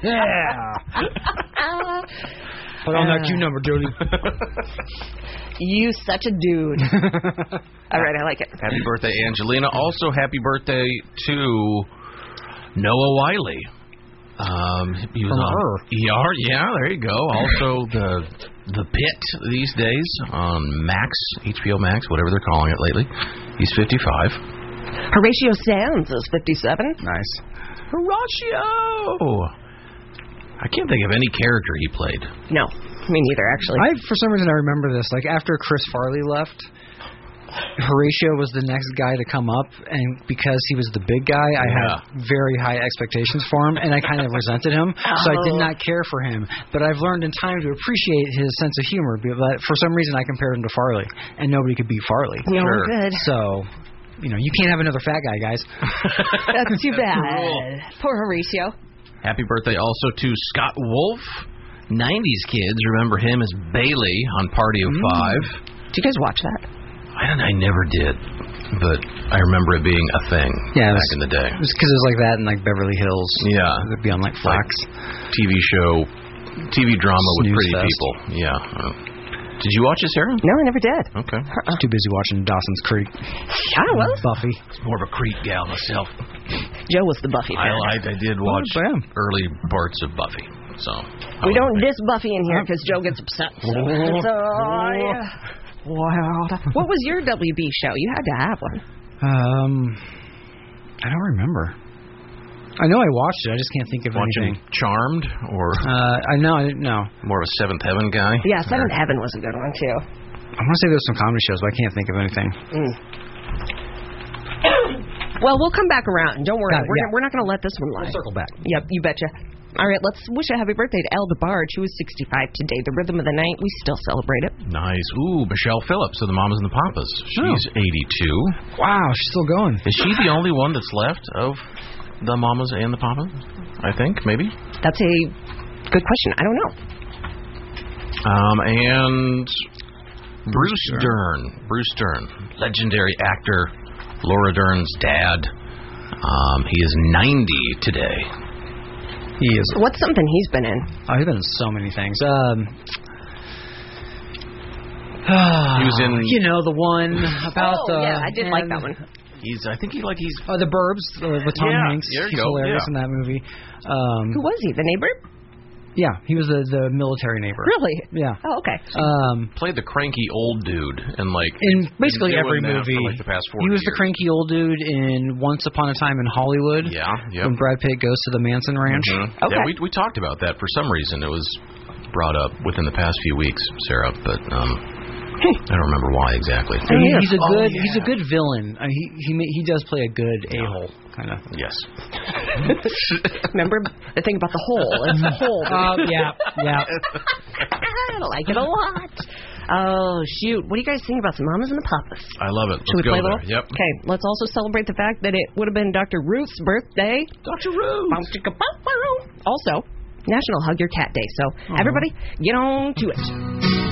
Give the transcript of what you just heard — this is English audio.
Yeah. Put on that Q number, Jody. You such a dude. All right, I like it. Happy birthday, Angelina. Also, happy birthday to Noah Wiley. He was on ER. Yeah, there you go. Also, the Pit these days on Max, HBO Max, whatever they're calling it lately. He's 55. Horatio Sands is 57. Nice. Horatio! I can't think of any character he played. No, me neither, actually. For some reason, I remember this. Like, after Chris Farley left, Horatio was the next guy to come up, and because he was the big guy, I had very high expectations for him, and I kind of resented him, so I did not care for him. But I've learned in time to appreciate his sense of humor, but for some reason I compared him to Farley, and nobody could beat Farley. No, good. So, you can't have another fat guy, guys. That's too bad. Poor Horatio. Happy birthday also to Scott Wolf. 90s kids remember him as Bailey on Party of Five. Did you guys watch that? I never did, but I remember it being a thing back in the day. It was because it was like that in like Beverly Hills. Yeah. It would be on like Fox. TV drama with pretty people. Yeah. Did you watch it, Sarah? No, I never did. Okay. I was too busy watching Dawson's Creek. I was. Buffy. I was more of a Creek gal myself. Joe was the Buffy fan. I did watch early parts of Buffy. So we don't diss Buffy in here because Joe gets upset. What was your WB show? You had to have one. I don't remember. I know I watched it. I just can't think of anything. Charmed or? I know. More of a Seventh Heaven guy. Yeah, Seventh Heaven was a good one too. I want to say there's some comedy shows, but I can't think of anything. Well, we'll come back around. Don't worry. We're not going to let this one lie. We'll circle back. Yep, you betcha. All right, let's wish a happy birthday to Elle DeBarge, who is 65 today. The rhythm of the night, we still celebrate it. Nice. Ooh, Michelle Phillips of the Mamas and the Papas. She's 82. Wow, she's still going. Is she the only one that's left of the Mamas and the Papas? I think, maybe. That's a good question. I don't know. And Bruce Dern, legendary actor, Laura Dern's dad. He is 90 today. He is. What's something he's been in? Oh, he's been in so many things. He was in... the one about I did like that one. I think he's... The Burbs with Tom Hanks. There you He's go. hilarious in that movie. Who was he? The neighbor? Yeah, he was the military neighbor. Really? Yeah. Oh, okay. Played the cranky old dude in basically every movie. For the past 40 he was years. the cranky old dude in Once Upon a Time in Hollywood. Yeah. When Brad Pitt goes to the Manson Ranch. Mm-hmm. Okay. Yeah, we talked about that for some reason. It was brought up within the past few weeks, Sarah, but I don't remember why exactly. He's a good villain. He does play a good a-hole kind of. Yes. Remember the thing about the hole? It's the hole. Yeah. I like it a lot. Oh, shoot. What do you guys think about some Mamas and the Papas? I love it. Should we play a little? Yep. Okay, let's also celebrate the fact that it would have been Dr. Ruth's birthday. Dr. Ruth! Also, National Hug Your Cat Day. So, everybody, get on to it.